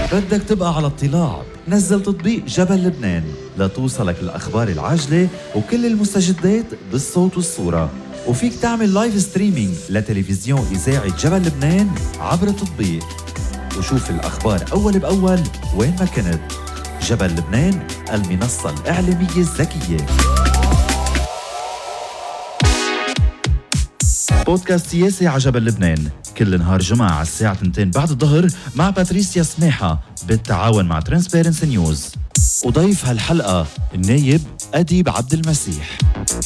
بدك تبقى على اطلاع، نزل تطبيق جبل لبنان لتوصلك الأخبار العاجلة وكل المستجدات بالصوت والصورة. وفيك تعمل لايف ستريمينج لتلفزيون إذاعة جبل لبنان عبر التطبيق، وشوف الأخبار أول بأول وين ما كنت. جبل لبنان، المنصة الإعلامية الذكية. بودكاست سياسي على جبل لبنان كل نهار جمعة على الساعة 2 بعد الظهر مع باتريسيا سماحة بالتعاون مع ترانسبيرنسي نيوز. وضيف هالحلقة النايب أديب عبد المسيح.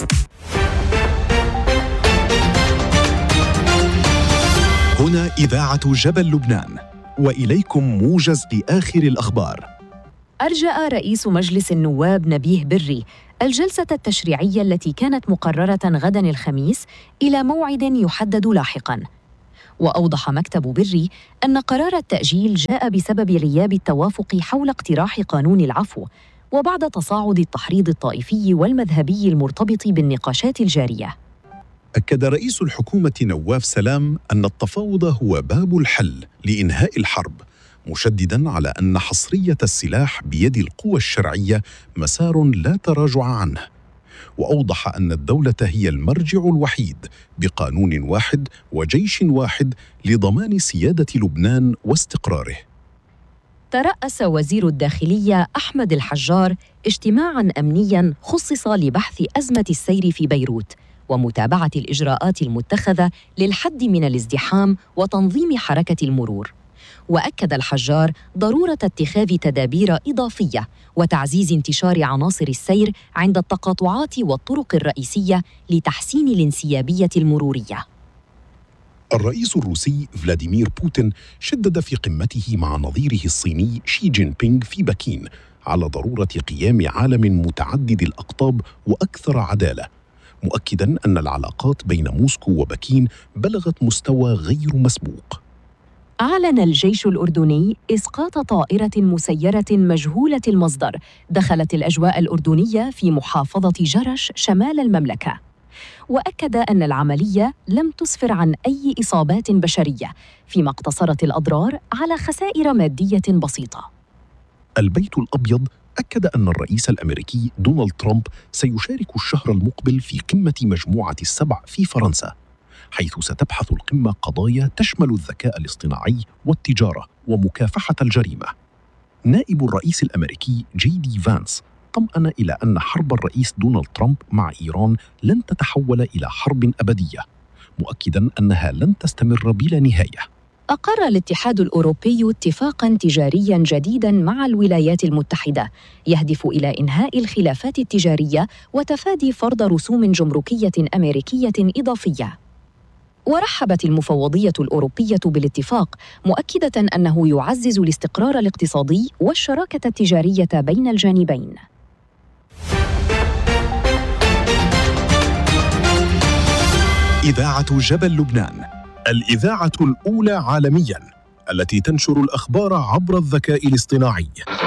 هنا إذاعة جبل لبنان، وإليكم موجز لآخر الأخبار. أرجأ رئيس مجلس النواب نبيه بري الجلسة التشريعية التي كانت مقررة غداً الخميس إلى موعد يحدد لاحقاً. وأوضح مكتب بري أن قرار التأجيل جاء بسبب غياب التوافق حول اقتراح قانون العفو، وبعد تصاعد التحريض الطائفي والمذهبي المرتبط بالنقاشات الجارية. أكد رئيس الحكومة نواف سلام أن التفاوض هو باب الحل لإنهاء الحرب، مشدداً على أن حصرية السلاح بيد القوى الشرعية مسار لا تراجع عنه. وأوضح أن الدولة هي المرجع الوحيد بقانون واحد وجيش واحد لضمان سيادة لبنان واستقراره. ترأس وزير الداخلية أحمد الحجار اجتماعاً أمنياً خصص لبحث أزمة السير في بيروت ومتابعة الإجراءات المتخذة للحد من الازدحام وتنظيم حركة المرور. وأكد الحجار ضرورة اتخاذ تدابير إضافية وتعزيز انتشار عناصر السير عند التقاطعات والطرق الرئيسية لتحسين الانسيابية المرورية. الرئيس الروسي فلاديمير بوتين شدد في قمته مع نظيره الصيني شي جين بينغ في بكين على ضرورة قيام عالم متعدد الأقطاب وأكثر عدالة، مؤكداً أن العلاقات بين موسكو وبكين بلغت مستوى غير مسبوق. أعلن الجيش الأردني إسقاط طائرة مسيرة مجهولة المصدر دخلت الأجواء الأردنية في محافظة جرش شمال المملكة، وأكد أن العملية لم تسفر عن أي إصابات بشرية، فيما اقتصرت الأضرار على خسائر مادية بسيطة. البيت الأبيض أكد أن الرئيس الأمريكي دونالد ترامب سيشارك الشهر المقبل في قمة مجموعة السبع في فرنسا، حيث ستبحث القمة قضايا تشمل الذكاء الاصطناعي والتجارة ومكافحة الجريمة. نائب الرئيس الأمريكي جي دي فانس طمأن إلى أن حرب الرئيس دونالد ترامب مع إيران لن تتحول إلى حرب أبدية، مؤكداً أنها لن تستمر بلا نهاية. أقر الاتحاد الأوروبي اتفاقاً تجارياً جديداً مع الولايات المتحدة يهدف إلى إنهاء الخلافات التجارية وتفادي فرض رسوم جمركية أمريكية إضافية. ورحبت المفوضية الأوروبية بالاتفاق، مؤكدة أنه يعزز الاستقرار الاقتصادي والشراكة التجارية بين الجانبين. إذاعة جبل لبنان، الإذاعة الأولى عالمياً التي تنشر الأخبار عبر الذكاء الاصطناعي.